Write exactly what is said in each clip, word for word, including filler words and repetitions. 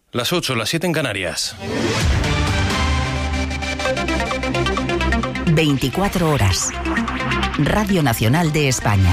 Las ocho, las siete en Canarias. veinticuatro horas. Radio Nacional de España.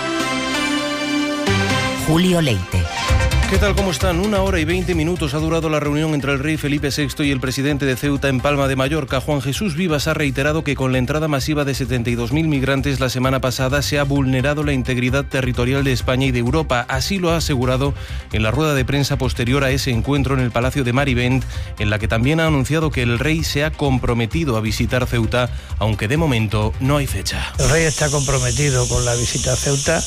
Julio Leite. ¿Qué tal? ¿Cómo están? Una hora y veinte minutos ha durado la reunión entre el rey Felipe sexto y el presidente de Ceuta en Palma de Mallorca. Juan Jesús Vivas ha reiterado que con la entrada masiva de setenta y dos mil migrantes la semana pasada se ha vulnerado la integridad territorial de España y de Europa. Así lo ha asegurado en la rueda de prensa posterior a ese encuentro en el Palacio de Marivent, en la que también ha anunciado que el rey se ha comprometido a visitar Ceuta, aunque de momento no hay fecha. El rey está comprometido con la visita a Ceuta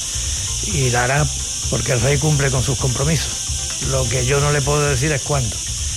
y la hará porque el rey cumple con sus compromisos. Lo que yo no le puedo decir es cuándo,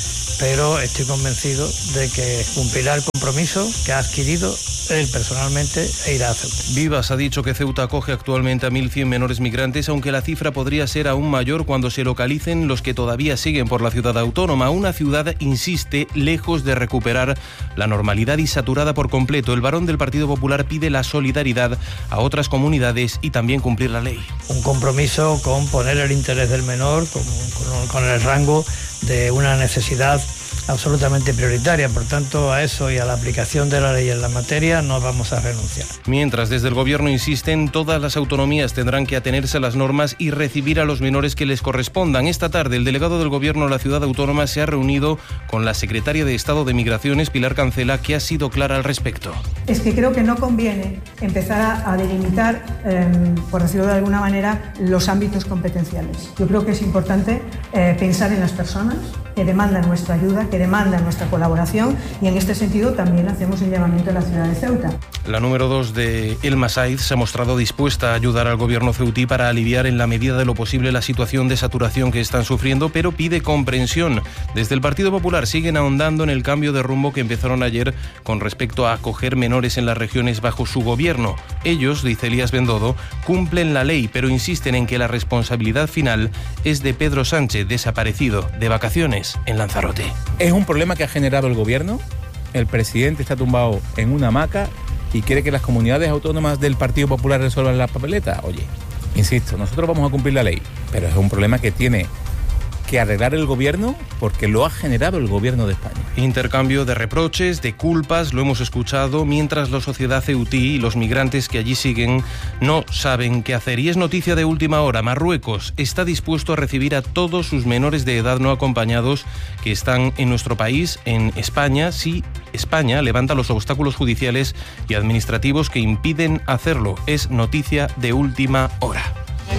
pero estoy convencido de que cumplirá el compromiso que ha adquirido él personalmente e irá a Ceuta. Vivas ha dicho que Ceuta acoge actualmente a mil cien menores migrantes, aunque la cifra podría ser aún mayor cuando se localicen los que todavía siguen por la ciudad autónoma. Una ciudad, insiste, lejos de recuperar la normalidad y saturada por completo. El varón del Partido Popular pide la solidaridad a otras comunidades y también cumplir la ley. Un compromiso con poner el interés del menor con, con, con el rango de una necesidad absolutamente prioritaria. Por tanto, a eso y a la aplicación de la ley en la materia no vamos a renunciar. Mientras, desde el Gobierno insisten, todas las autonomías tendrán que atenerse a las normas y recibir a los menores que les correspondan. Esta tarde, el delegado del Gobierno de la ciudad autónoma se ha reunido con la secretaria de Estado de Migraciones, Pilar Cancela, que ha sido clara al respecto. Es que creo que no conviene empezar a, a delimitar, eh, por decirlo de alguna manera, los ámbitos competenciales. Yo creo que es importante eh, pensar en las personas que demandan nuestra ayuda, que demandan nuestra colaboración, y en este sentido también hacemos un llamamiento a la ciudad de Ceuta. La número dos de El Masaiz se ha mostrado dispuesta a ayudar al gobierno ceutí para aliviar en la medida de lo posible la situación de saturación que están sufriendo, pero pide comprensión. Desde el Partido Popular siguen ahondando en el cambio de rumbo que empezaron ayer con respecto a acoger menores en las regiones bajo su gobierno. Ellos, dice Elías Bendodo, cumplen la ley, pero insisten en que la responsabilidad final es de Pedro Sánchez, desaparecido de vacaciones en Lanzarote. Es un problema que ha generado el gobierno. El presidente está tumbado en una hamaca y quiere que las comunidades autónomas del Partido Popular resuelvan la papeleta. Oye, insisto, nosotros vamos a cumplir la ley, pero es un problema que tiene que arreglar el gobierno porque lo ha generado el gobierno de España. Intercambio de reproches, de culpas, lo hemos escuchado, mientras la sociedad ceutí y los migrantes que allí siguen no saben qué hacer. Y es noticia de última hora, Marruecos está dispuesto a recibir a todos sus menores de edad no acompañados que están en nuestro país, en España, si España levanta los obstáculos judiciales y administrativos que impiden hacerlo. Es noticia de última hora.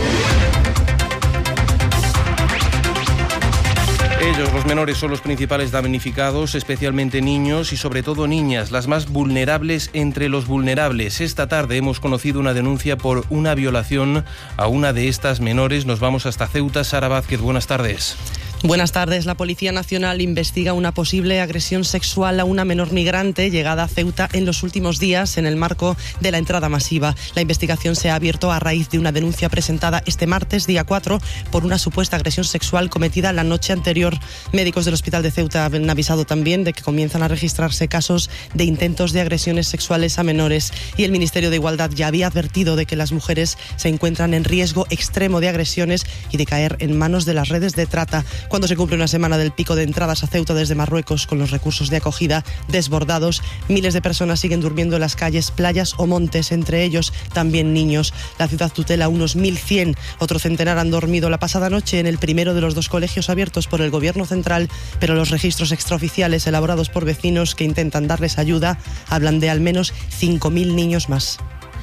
Ellos, los menores, son los principales damnificados, especialmente niños y sobre todo niñas, las más vulnerables entre los vulnerables. Esta tarde hemos conocido una denuncia por una violación a una de estas menores. Nos vamos hasta Ceuta. Sara Vázquez, buenas tardes. Buenas tardes. La Policía Nacional investiga una posible agresión sexual a una menor migrante llegada a Ceuta en los últimos días en el marco de la entrada masiva. La investigación se ha abierto a raíz de una denuncia presentada este martes, día cuatro, por una supuesta agresión sexual cometida la noche anterior. Médicos del Hospital de Ceuta han avisado también de que comienzan a registrarse casos de intentos de agresiones sexuales a menores, y el Ministerio de Igualdad ya había advertido de que las mujeres se encuentran en riesgo extremo de agresiones y de caer en manos de las redes de trata. Cuando se cumple una semana del pico de entradas a Ceuta desde Marruecos con los recursos de acogida desbordados, miles de personas siguen durmiendo en las calles, playas o montes, entre ellos también niños. La ciudad tutela unos mil cien, otro centenar han dormido la pasada noche en el primero de los dos colegios abiertos por el Gobierno central, pero los registros extraoficiales elaborados por vecinos que intentan darles ayuda hablan de al menos cinco mil niños más.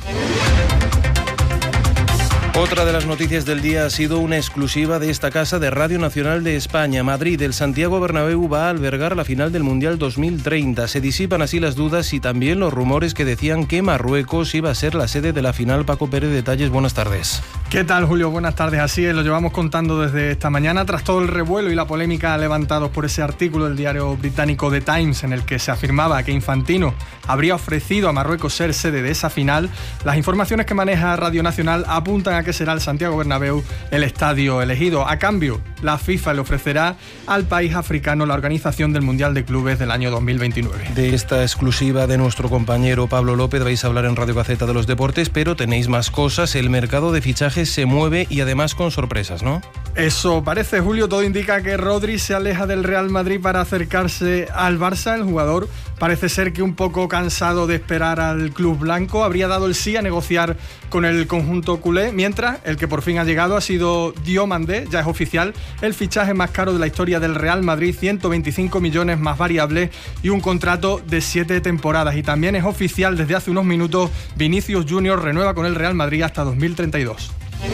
Otra de las noticias del día ha sido una exclusiva de esta casa de Radio Nacional de España. Madrid, el Santiago Bernabéu va a albergar la final del Mundial dos mil treinta. Se disipan así las dudas y también los rumores que decían que Marruecos iba a ser la sede de la final. Paco Pérez, detalles, buenas tardes. ¿Qué tal, Julio? Buenas tardes. Así es, lo llevamos contando desde esta mañana tras todo el revuelo y la polémica levantados por ese artículo del diario británico The Times en el que se afirmaba que Infantino habría ofrecido a Marruecos ser sede de esa final. Las informaciones que maneja Radio Nacional apuntan a que será el Santiago Bernabéu el estadio elegido. A cambio, la FIFA le ofrecerá al país africano la organización del Mundial de Clubes del año dos mil veintinueve. De esta exclusiva de nuestro compañero Pablo López vais a hablar en Radio Gaceta de los Deportes, pero tenéis más cosas. El mercado de fichajes fichaje se mueve y además con sorpresas, ¿no? Eso parece, Julio. Todo indica que Rodri se aleja del Real Madrid para acercarse al Barça. El jugador parece ser que un poco cansado de esperar al club blanco habría dado el sí a negociar con el conjunto culé, mientras el que por fin ha llegado ha sido Diomandé. Ya es oficial el fichaje más caro de la historia del Real Madrid, ciento veinticinco millones más variables y un contrato de siete temporadas. Y también es oficial desde hace unos minutos, Vinicius Junior renueva con el Real Madrid hasta dos mil treinta y dos.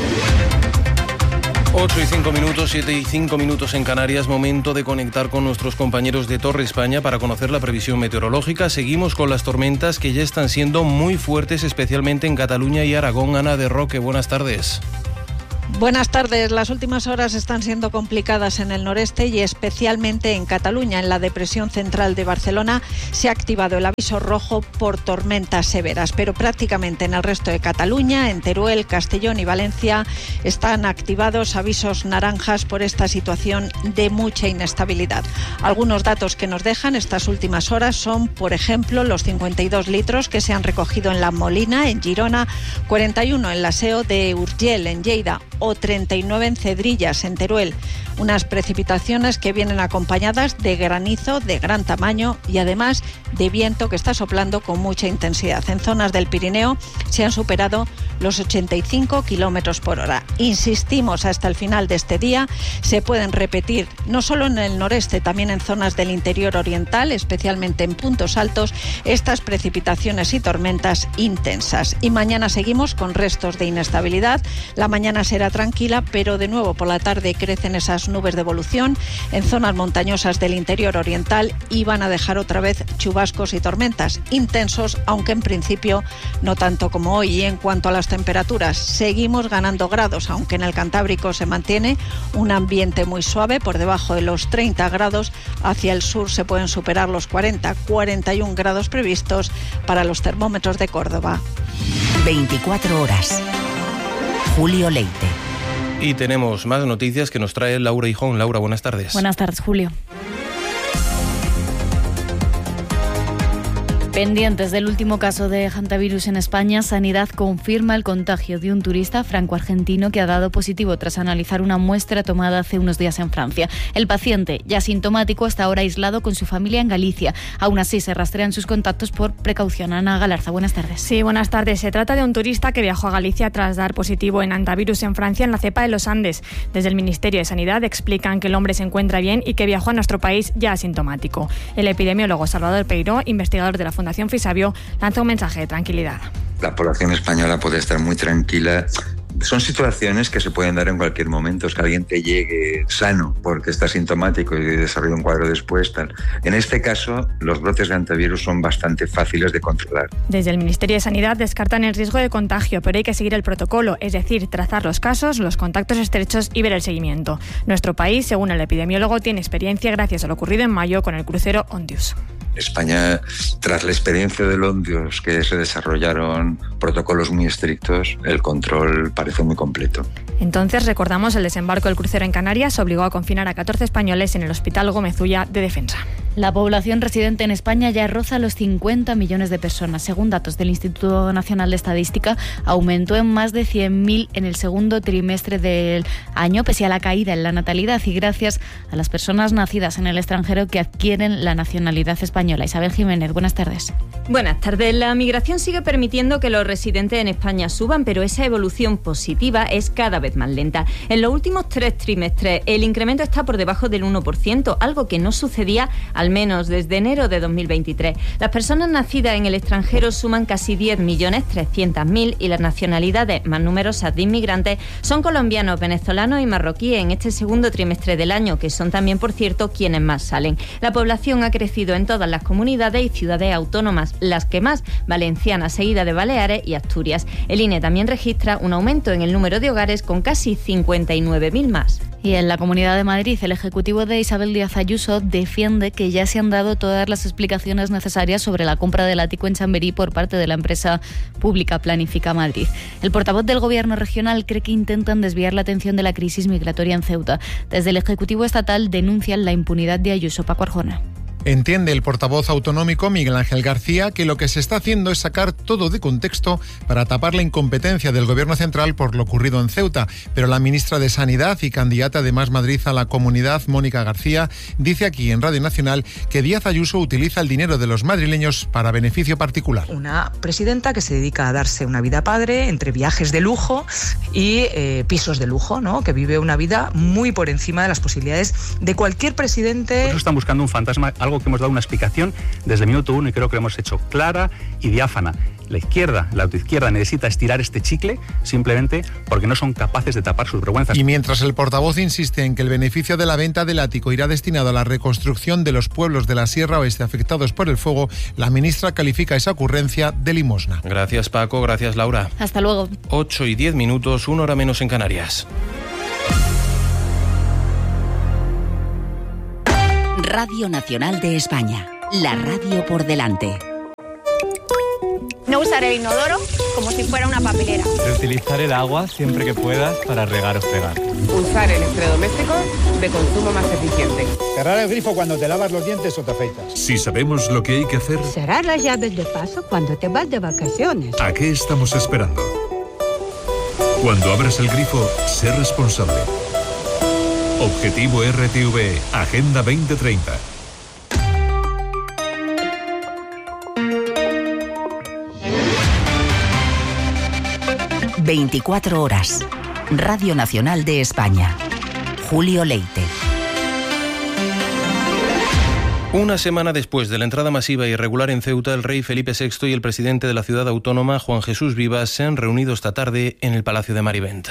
ocho y cinco minutos, siete y cinco minutos en Canarias, momento de conectar con nuestros compañeros de Torre España para conocer la previsión meteorológica. Seguimos con las tormentas que ya están siendo muy fuertes, especialmente en Cataluña y Aragón. Ana de Roque, buenas tardes. Buenas tardes. Las últimas horas están siendo complicadas en el noreste y especialmente en Cataluña. En la depresión central de Barcelona se ha activado el aviso rojo por tormentas severas, pero prácticamente en el resto de Cataluña, en Teruel, Castellón y Valencia, están activados avisos naranjas por esta situación de mucha inestabilidad. Algunos datos que nos dejan estas últimas horas son, por ejemplo, los cincuenta y dos litros que se han recogido en La Molina, en Girona, cuarenta y uno en la S E O de Urgell, en Lleida, o treinta y nueve en Cedrillas, en Teruel. Unas precipitaciones que vienen acompañadas de granizo de gran tamaño y además de viento que está soplando con mucha intensidad. En zonas del Pirineo se han superado los ochenta y cinco kilómetros por hora. Insistimos, hasta el final de este día se pueden repetir no solo en el noreste, también en zonas del interior oriental, especialmente en puntos altos, estas precipitaciones y tormentas intensas. Y mañana seguimos con restos de inestabilidad. La mañana será tranquila, pero de nuevo por la tarde crecen esas nubes de evolución en zonas montañosas del interior oriental y van a dejar otra vez chubascos y tormentas intensos, aunque en principio no tanto como hoy. Y en cuanto a las temperaturas, seguimos ganando grados, aunque en el Cantábrico se mantiene un ambiente muy suave por debajo de los treinta grados. Hacia el sur se pueden superar los cuarenta, cuarenta y un grados previstos para los termómetros de Córdoba. veinticuatro horas. Julio Leite. Y tenemos más noticias que nos trae Laura Hijón. Laura, buenas tardes. Buenas tardes, Julio. Pendientes del último caso de hantavirus en España, Sanidad confirma el contagio de un turista franco-argentino que ha dado positivo tras analizar una muestra tomada hace unos días en Francia. El paciente, ya sintomático, está ahora aislado con su familia en Galicia. Aún así, se rastrean sus contactos por precaución. Ana Galarza, buenas tardes. Sí, buenas tardes. Se trata de un turista que viajó a Galicia tras dar positivo en hantavirus en Francia en la cepa de los Andes. Desde el Ministerio de Sanidad explican que el hombre se encuentra bien y que viajó a nuestro país ya asintomático. El epidemiólogo Salvador Peiró, investigador de la Fundación Fundación Fisabio, lanza un mensaje de tranquilidad. La población española puede estar muy tranquila. Son situaciones que se pueden dar en cualquier momento. Es que alguien te llegue sano porque está sintomático y desarrolla un cuadro después. Tal. En este caso, los brotes de hantavirus son bastante fáciles de controlar. Desde el Ministerio de Sanidad descartan el riesgo de contagio, pero hay que seguir el protocolo, es decir, trazar los casos, los contactos estrechos y ver el seguimiento. Nuestro país, según el epidemiólogo, tiene experiencia gracias a lo ocurrido en mayo con el crucero Ondius. España, tras la experiencia del Ondius, que se desarrollaron protocolos muy estrictos, el control parece muy completo. Entonces, recordamos, el desembarco del crucero en Canarias obligó a confinar a catorce españoles en el Hospital Gómez Ulla de Defensa. La población residente en España ya roza los cincuenta millones de personas. Según datos del Instituto Nacional de Estadística, aumentó en más de cien mil en el segundo trimestre del año, pese a la caída en la natalidad y gracias a las personas nacidas en el extranjero que adquieren la nacionalidad española. Isabel Jiménez, buenas tardes. Buenas tardes. La migración sigue permitiendo que los residentes en España suban, pero esa evolución positiva es cada vez más lenta. En los últimos tres trimestres, el incremento está por debajo del uno por ciento, algo que no sucedía al menos desde enero de dos mil veintitrés. Las personas nacidas en el extranjero suman casi diez millones trescientas mil y las nacionalidades más numerosas de inmigrantes son colombianos, venezolanos y marroquíes en este segundo trimestre del año, que son también, por cierto, quienes más salen. La población ha crecido en todas las comunidades y ciudades autónomas, las que más, Valenciana, seguida de Baleares y Asturias. El I N E también registra un aumento en el número de hogares con casi cincuenta y nueve mil más. Y en la Comunidad de Madrid, el Ejecutivo de Isabel Díaz Ayuso defiende que ya se han dado todas las explicaciones necesarias sobre la compra del ático en Chamberí por parte de la empresa pública Planifica Madrid. El portavoz del Gobierno regional cree que intentan desviar la atención de la crisis migratoria en Ceuta. Desde el Ejecutivo estatal denuncian la impunidad de Ayuso. Paco Arjona. Entiende el portavoz autonómico Miguel Ángel García que lo que se está haciendo es sacar todo de contexto para tapar la incompetencia del Gobierno central por lo ocurrido en Ceuta. Pero la ministra de Sanidad y candidata de Más Madrid a la Comunidad, Mónica García, dice aquí en Radio Nacional que Díaz Ayuso utiliza el dinero de los madrileños para beneficio particular. Una presidenta que se dedica a darse una vida padre entre viajes de lujo y eh, pisos de lujo, ¿no? Que vive una vida muy por encima de las posibilidades de cualquier presidente. Por eso están buscando un fantasma, algo que hemos dado una explicación desde el minuto uno y creo que lo hemos hecho clara y diáfana. La izquierda, la autoizquierda necesita estirar este chicle simplemente porque no son capaces de tapar sus vergüenzas. Y mientras el portavoz insiste en que el beneficio de la venta del ático irá destinado a la reconstrucción de los pueblos de la Sierra Oeste afectados por el fuego, la ministra califica esa ocurrencia de limosna. Gracias, Paco. Gracias, Laura. Hasta luego. ocho y diez minutos, una hora menos en Canarias. Radio Nacional de España. La radio por delante. No usar el inodoro como si fuera una papelera. Reutilizar el agua siempre que puedas para regar o fregar. Usar electrodomésticos de consumo más eficiente. Cerrar el grifo cuando te lavas los dientes o te afeitas. Si sabemos lo que hay que hacer... Cerrar las llaves de paso cuando te vas de vacaciones. ¿A qué estamos esperando? Cuando abras el grifo, sé responsable. Objetivo R T V, Agenda veinte treinta. veinticuatro horas. Radio Nacional de España. Julio Leite. Una semana después de la entrada masiva e irregular en Ceuta, el rey Felipe sexto y el presidente de la ciudad autónoma, Juan Jesús Vivas, se han reunido esta tarde en el Palacio de Marivent.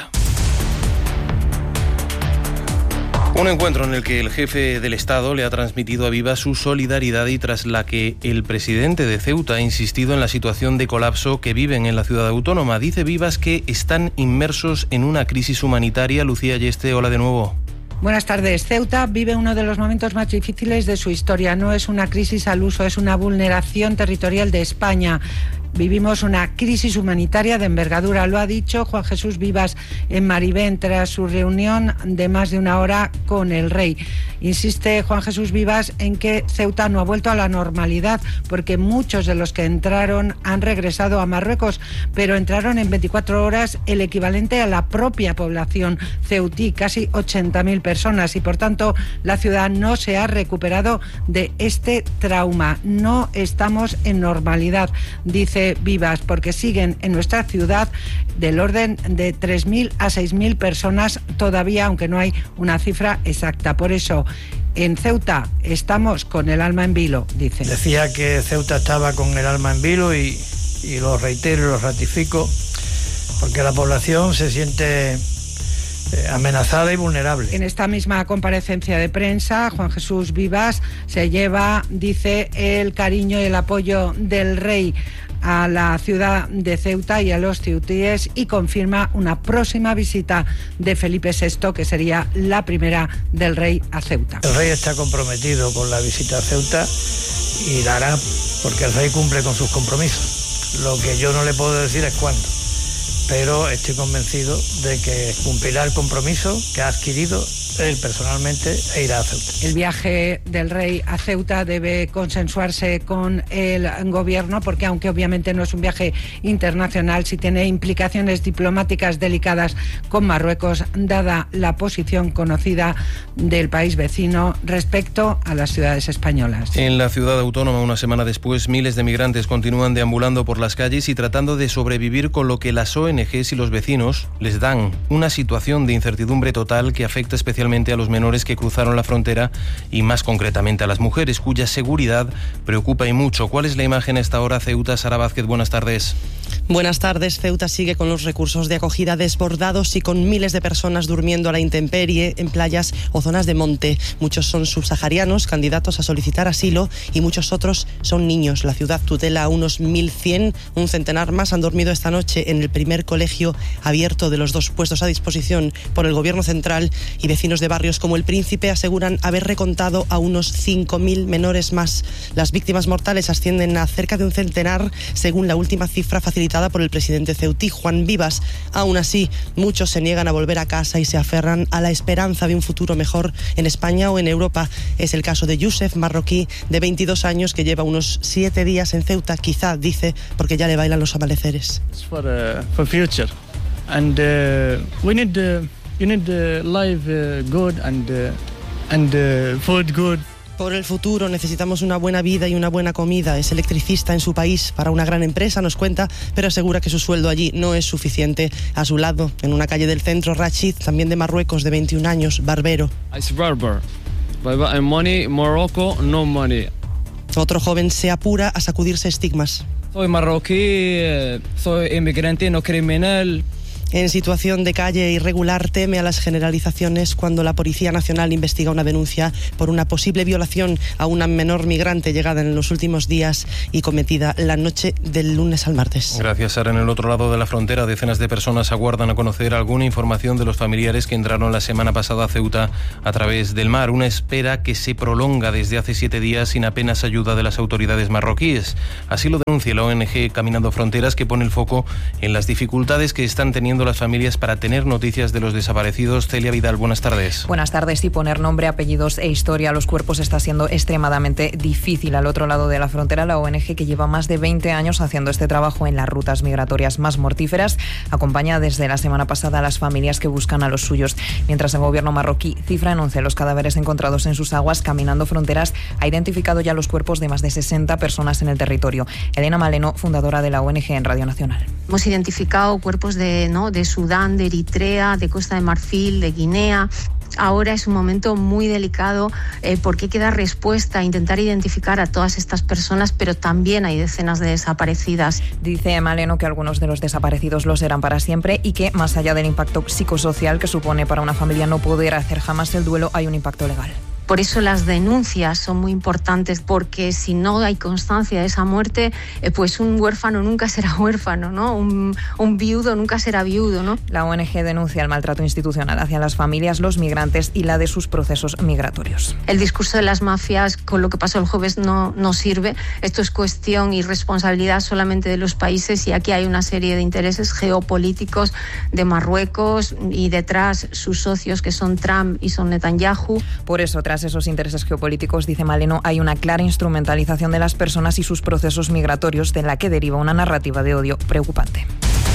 Un encuentro en el que el jefe del Estado le ha transmitido a Vivas su solidaridad y tras la que el presidente de Ceuta ha insistido en la situación de colapso que viven en la ciudad autónoma. Dice Vivas que están inmersos en una crisis humanitaria. Lucía Yeste, hola de nuevo. Buenas tardes. Ceuta vive uno de los momentos más difíciles de su historia. No es una crisis al uso, es una vulneración territorial de España. Vivimos una crisis humanitaria de envergadura, lo ha dicho Juan Jesús Vivas en Marivent tras su reunión de más de una hora con el rey. Insiste Juan Jesús Vivas en que Ceuta no ha vuelto a la normalidad porque muchos de los que entraron han regresado a Marruecos, pero entraron en veinticuatro horas el equivalente a la propia población ceutí, casi ochenta mil personas, y por tanto la ciudad no se ha recuperado de este trauma. No estamos en normalidad, dice Vivas, porque siguen en nuestra ciudad del orden de tres mil a seis mil personas todavía, aunque no hay una cifra exacta. Por eso, en Ceuta estamos con el alma en vilo, dice. Decía que Ceuta estaba con el alma en vilo y, y lo reitero y lo ratifico, porque la población se siente amenazada y vulnerable. En esta misma comparecencia de prensa, Juan Jesús Vivas se lleva, dice, el cariño y el apoyo del rey a la ciudad de Ceuta y a los ceutíes y confirma una próxima visita de Felipe sexto, que sería la primera del rey a Ceuta. El rey está comprometido con la visita a Ceuta y la hará porque el rey cumple con sus compromisos. Lo que yo no le puedo decir es cuándo, pero estoy convencido de que cumplirá el compromiso que ha adquirido él personalmente e irá a Ceuta. El viaje del rey a Ceuta debe consensuarse con el gobierno porque, aunque obviamente no es un viaje internacional, sí tiene implicaciones diplomáticas delicadas con Marruecos, dada la posición conocida del país vecino respecto a las ciudades españolas. En la ciudad autónoma, una semana después, miles de migrantes continúan deambulando por las calles y tratando de sobrevivir con lo que las O N Ges y los vecinos les dan, una situación de incertidumbre total que afecta especialmente a los menores que cruzaron la frontera y más concretamente a las mujeres, cuya seguridad preocupa y mucho. ¿Cuál es la imagen a esta hora, Ceuta? Sara Vázquez, buenas tardes. Buenas tardes. Ceuta sigue con los recursos de acogida desbordados y con miles de personas durmiendo a la intemperie en playas o zonas de monte. Muchos son subsaharianos, candidatos a solicitar asilo, y muchos otros son niños. La ciudad tutela a unos mil cien, un centenar más han dormido esta noche en el primer colegio abierto de los dos puestos a disposición por el Gobierno central, y vecinos Vecinos de barrios como El Príncipe aseguran haber recontado a unos cinco mil menores más. Las víctimas mortales ascienden a cerca de un centenar, según la última cifra facilitada por el presidente ceutí, Juan Vivas. Aún así, muchos se niegan a volver a casa y se aferran a la esperanza de un futuro mejor en España o en Europa. Es el caso de Youssef, marroquí de veintidós años, que lleva unos siete días en Ceuta, quizá, dice, porque ya le bailan los amaneceres. For, uh, for future. And uh, we need uh, you need uh, life uh, good and uh, and uh, food good. Por el futuro necesitamos una buena vida y una buena comida. Es electricista en su país para una gran empresa, nos cuenta, pero asegura que su sueldo allí no es suficiente. A su lado, en una calle del centro, Rachid, también de Marruecos, de veintiún años, barbero. Es barber. Money, Morocco, no money. Otro joven se apura a sacudirse estigmas. Soy marroquí, soy inmigrante, no criminal. En situación de calle irregular, teme a las generalizaciones cuando la Policía Nacional investiga una denuncia por una posible violación a una menor migrante llegada en los últimos días y cometida la noche del lunes al martes. Gracias, Sara. En el otro lado de la frontera, decenas de personas aguardan a conocer alguna información de los familiares que entraron la semana pasada a Ceuta a través del mar. Una espera que se prolonga desde hace siete días sin apenas ayuda de las autoridades marroquíes. Así lo denuncia la O N G Caminando Fronteras, que pone el foco en las dificultades que están teniendo las familias para tener noticias de los desaparecidos. Celia Vidal, buenas tardes. Buenas tardes. Y poner nombre, apellidos e historia a los cuerpos está siendo extremadamente difícil. Al otro lado de la frontera, la O N G, que lleva más de veinte años haciendo este trabajo en las rutas migratorias más mortíferas, acompaña desde la semana pasada a las familias que buscan a los suyos. Mientras el gobierno marroquí cifra en once los cadáveres encontrados en sus aguas, Caminando Fronteras ha identificado ya los cuerpos de más de sesenta personas en el territorio. Elena Maleno, fundadora de la O N G en Radio Nacional. Hemos identificado cuerpos de, ¿no? de Sudán, de Eritrea, de Costa de Marfil, de Guinea. Ahora es un momento muy delicado eh, porque hay que dar respuesta, intentar identificar a todas estas personas, pero también hay decenas de desaparecidas. Dice Maleno que algunos de los desaparecidos lo serán para siempre y que, más allá del impacto psicosocial que supone para una familia no poder hacer jamás el duelo, hay un impacto legal. Por eso las denuncias son muy importantes, porque si no hay constancia de esa muerte, eh, pues un huérfano nunca será huérfano, ¿no? Un, un viudo nunca será viudo, ¿no? La O N G denuncia el maltrato institucional hacia las familias, los migrantes y la de sus procesos migratorios. El discurso de las mafias con lo que pasó el jueves no, no sirve. Esto es cuestión y responsabilidad solamente de los países, y aquí hay una serie de intereses geopolíticos de Marruecos y detrás sus socios, que son Trump y son Netanyahu. Por eso, tras esos intereses geopolíticos, dice Maleno, hay una clara instrumentalización de las personas y sus procesos migratorios, de la que deriva una narrativa de odio preocupante.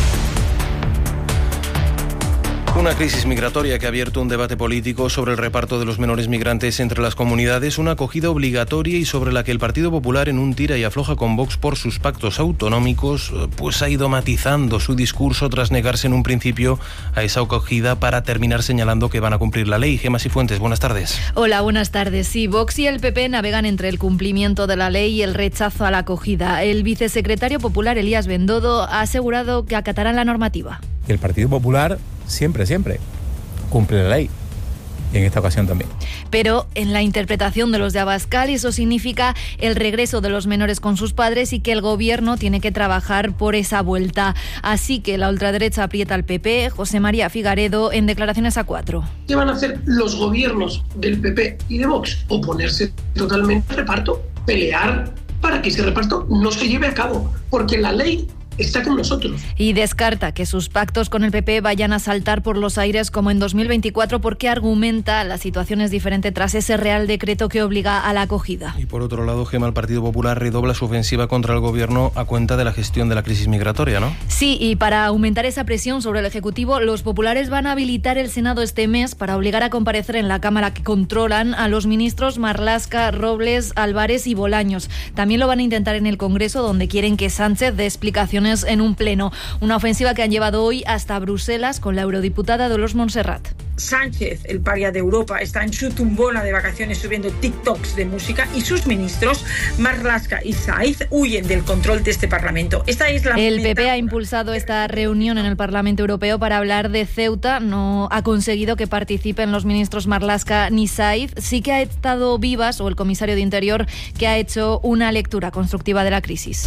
Una crisis migratoria que ha abierto un debate político sobre el reparto de los menores migrantes entre las comunidades, una acogida obligatoria y sobre la que el Partido Popular, en un tira y afloja con Vox por sus pactos autonómicos, pues ha ido matizando su discurso tras negarse en un principio a esa acogida para terminar señalando que van a cumplir la ley. Gemma Cifuentes, buenas tardes. Hola, buenas tardes. Sí, Vox y el P P navegan entre el cumplimiento de la ley y el rechazo a la acogida. El vicesecretario popular, Elías Bendodo, ha asegurado que acatarán la normativa. El Partido Popular siempre, siempre cumple la ley, y en esta ocasión también. Pero en la interpretación de los de Abascal, eso significa el regreso de los menores con sus padres y que el gobierno tiene que trabajar por esa vuelta. Así que la ultraderecha aprieta al P P. José María Figaredo, en declaraciones a Cuatro. ¿Qué van a hacer los gobiernos del P P y de Vox? Oponerse totalmente al reparto, pelear para que ese reparto no se lleve a cabo, porque la ley está con nosotros. Y descarta que sus pactos con el P P vayan a saltar por los aires como en dos mil veinticuatro, porque argumenta la situación es diferente tras ese Real Decreto que obliga a la acogida. Y por otro lado, Gemma, el Partido Popular redobla su ofensiva contra el gobierno a cuenta de la gestión de la crisis migratoria, ¿no? Sí, y para aumentar esa presión sobre el Ejecutivo, los populares van a habilitar el Senado este mes para obligar a comparecer en la Cámara que controlan a los ministros Marlaska, Robles, Álvarez y Bolaños. También lo van a intentar en el Congreso, donde quieren que Sánchez dé explicaciones en un pleno. Una ofensiva que han llevado hoy hasta Bruselas con la eurodiputada Dolors Montserrat. Sánchez, el paria de Europa, está en su tumbona de vacaciones subiendo TikToks de música, y sus ministros Marlaska y Saiz huyen del control de este Parlamento. Esta es la El P P ha impulsado esta reunión en el Parlamento Europeo para hablar de Ceuta. No ha conseguido que participen los ministros Marlaska ni Saiz. Sí que ha estado Vivas, o el comisario de Interior, que ha hecho una lectura constructiva de la crisis.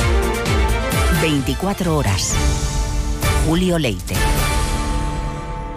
veinticuatro horas. Julio Leite.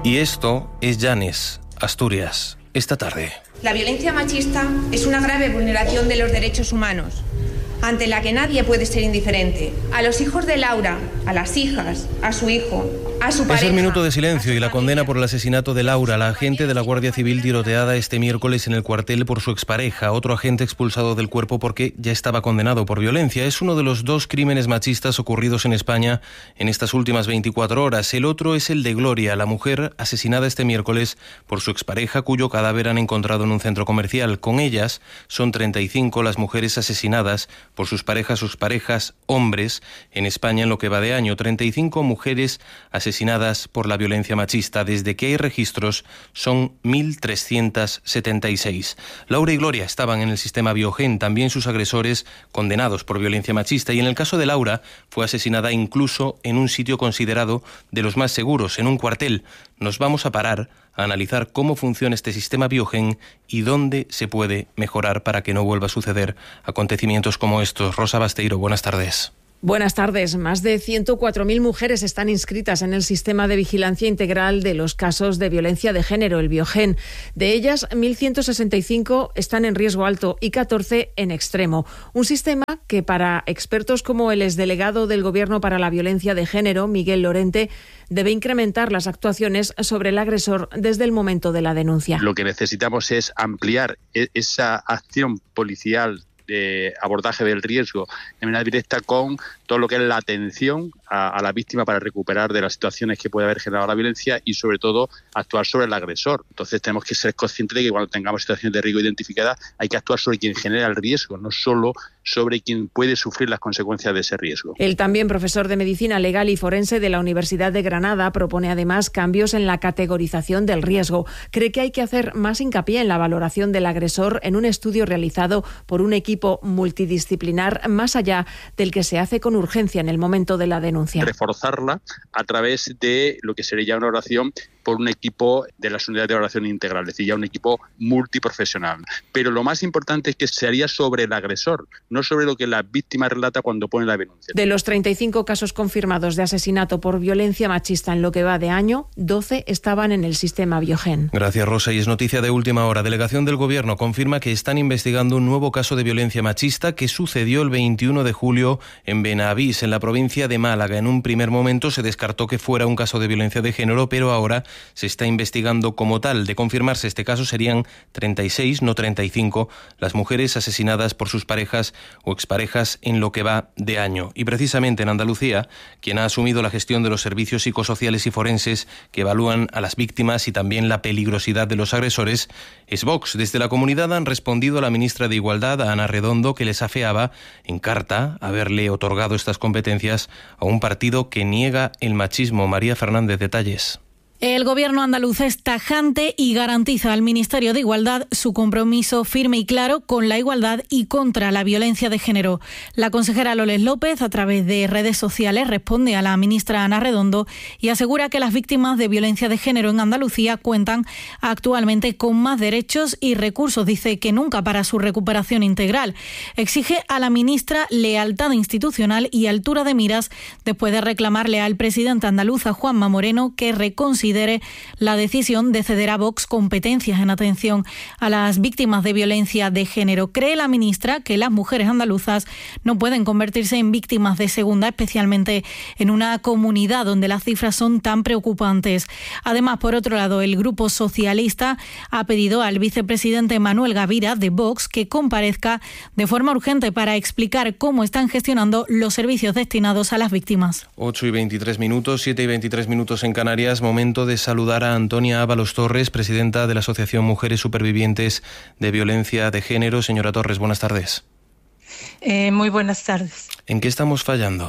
Y esto es Llanes, Asturias, esta tarde. La violencia machista es una grave vulneración de los derechos humanos, ante la que nadie puede ser indiferente. A los hijos de Laura, a las hijas, a su hijo, a su pareja... Es el minuto de silencio y la condena por el asesinato de Laura, la agente de la Guardia Civil tiroteada este miércoles en el cuartel por su expareja, otro agente expulsado del cuerpo porque ya estaba condenado por violencia. Es uno de los dos crímenes machistas ocurridos en España en estas últimas veinticuatro horas. El otro es el de Gloria, la mujer asesinada este miércoles por su expareja, cuyo cadáver han encontrado en un centro comercial. Con ellas son treinta y cinco las mujeres asesinadas por sus parejas, sus parejas hombres en España en lo que va de año. treinta y cinco mujeres asesinadas por la violencia machista. Desde que hay registros son mil trescientos setenta y seis. Laura y Gloria estaban en el sistema Biogen, también sus agresores condenados por violencia machista. Y en el caso de Laura fue asesinada incluso en un sitio considerado de los más seguros, en un cuartel. Nos vamos a parar a analizar cómo funciona este sistema Biogen y dónde se puede mejorar para que no vuelva a suceder acontecimientos como estos. Rosa Basteiro, buenas tardes. Buenas tardes. Más de ciento cuatro mil mujeres están inscritas en el sistema de vigilancia integral de los casos de violencia de género, el Biogen. De ellas, mil ciento sesenta y cinco están en riesgo alto y catorce en extremo. Un sistema que para expertos como el exdelegado del Gobierno para la Violencia de Género, Miguel Lorente, debe incrementar las actuaciones sobre el agresor desde el momento de la denuncia. Lo que necesitamos es ampliar esa acción policial de abordaje del riesgo de manera directa con todo lo que es la atención a, a la víctima para recuperar de las situaciones que puede haber generado la violencia y sobre todo actuar sobre el agresor. Entonces tenemos que ser conscientes de que cuando tengamos situaciones de riesgo identificadas hay que actuar sobre quien genera el riesgo, no solo sobre quien puede sufrir las consecuencias de ese riesgo. El también profesor de Medicina Legal y Forense de la Universidad de Granada propone además cambios en la categorización del riesgo. Cree que hay que hacer más hincapié en la valoración del agresor en un estudio realizado por un equipo multidisciplinar más allá del que se hace con urgencia en el momento de la denuncia. Reforzarla a través de lo que sería una oración por un equipo de las unidades de valoración integral, es decir, ya un equipo multiprofesional. Pero lo más importante es que se haría sobre el agresor, no sobre lo que la víctima relata cuando pone la denuncia. De los treinta y cinco casos confirmados de asesinato por violencia machista en lo que va de año, doce estaban en el sistema Biogen. Gracias, Rosa. Y es noticia de última hora. Delegación del Gobierno confirma que están investigando un nuevo caso de violencia machista que sucedió el veintiuno de julio en Benavís, en la provincia de Málaga. En un primer momento se descartó que fuera un caso de violencia de género, pero ahora se está investigando como tal. De confirmarse este caso serían treinta y seis, no treinta y cinco, las mujeres asesinadas por sus parejas o exparejas en lo que va de año. Y precisamente en Andalucía, quien ha asumido la gestión de los servicios psicosociales y forenses que evalúan a las víctimas y también la peligrosidad de los agresores es Vox. Desde la comunidad han respondido a la ministra de Igualdad, a Ana Redondo, que les afeaba en carta haberle otorgado estas competencias a un partido que niega el machismo. María Fernández, detalles. El Gobierno andaluz es tajante y garantiza al Ministerio de Igualdad su compromiso firme y claro con la igualdad y contra la violencia de género. La consejera Loles López, a través de redes sociales, responde a la ministra Ana Redondo y asegura que las víctimas de violencia de género en Andalucía cuentan actualmente con más derechos y recursos, dice, que nunca para su recuperación integral. Exige a la ministra lealtad institucional y altura de miras después de reclamarle al presidente andaluz, a Juanma Moreno, que reconsidere la decisión de ceder a Vox competencias en atención a las víctimas de violencia de género. Cree la ministra que las mujeres andaluzas no pueden convertirse en víctimas de segunda, especialmente en una comunidad donde las cifras son tan preocupantes. Además, por otro lado, el Grupo Socialista ha pedido al vicepresidente Manuel Gavira, de Vox, que comparezca de forma urgente para explicar cómo están gestionando los servicios destinados a las víctimas. ocho y veintitrés minutos, siete y veintitrés minutos en Canarias. Momento de saludar a Antonia Ábalos Torres, presidenta de la Asociación Mujeres Supervivientes de Violencia de Género. Señora Torres, buenas tardes. Eh, muy buenas tardes. ¿En qué estamos fallando?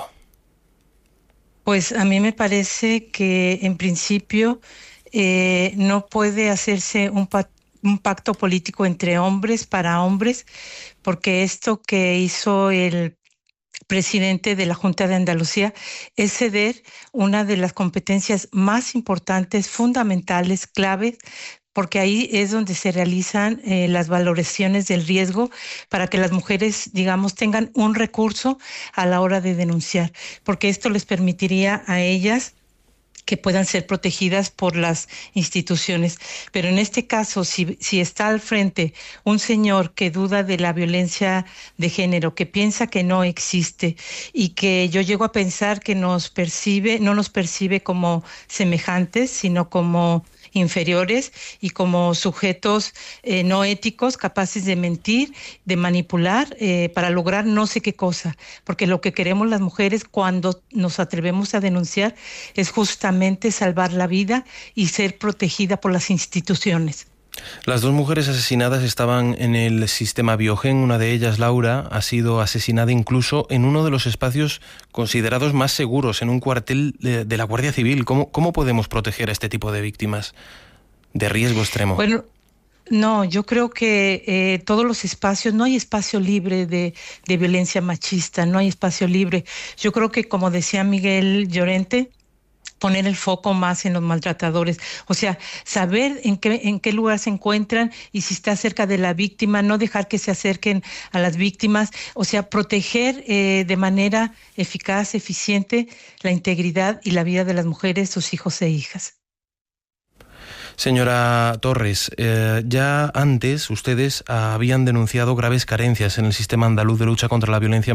Pues a mí me parece que en principio eh, no puede hacerse un, pa- un pacto político entre hombres para hombres, porque esto que hizo el presidente de la Junta de Andalucía es ceder una de las competencias más importantes, fundamentales, claves, porque ahí es donde se realizan eh, las valoraciones del riesgo para que las mujeres, digamos, tengan un recurso a la hora de denunciar, porque esto les permitiría a ellas que puedan ser protegidas por las instituciones. Pero en este caso, si, si está al frente un señor que duda de la violencia de género, que piensa que no existe y que yo llego a pensar que nos percibe, no nos percibe como semejantes, sino como inferiores y como sujetos eh, no éticos, capaces de mentir, de manipular eh, para lograr no sé qué cosa, porque lo que queremos las mujeres cuando nos atrevemos a denunciar es justamente salvar la vida y ser protegida por las instituciones. Las dos mujeres asesinadas estaban en el sistema Biogen. Una de ellas, Laura, ha sido asesinada incluso en uno de los espacios considerados más seguros, en un cuartel de, de la Guardia Civil. ¿Cómo, cómo podemos proteger a este tipo de víctimas de riesgo extremo? Bueno, no, yo creo que eh, todos los espacios, no hay espacio libre de, de violencia machista, no hay espacio libre. Yo creo que, como decía Miguel Llorente, poner el foco más en los maltratadores, o sea, saber en qué, en qué lugar se encuentran y si está cerca de la víctima, no dejar que se acerquen a las víctimas, o sea, proteger eh, de manera eficaz, eficiente, la integridad y la vida de las mujeres, sus hijos e hijas. Señora Torres, eh, ya antes ustedes habían denunciado graves carencias en el sistema andaluz de lucha contra la violencia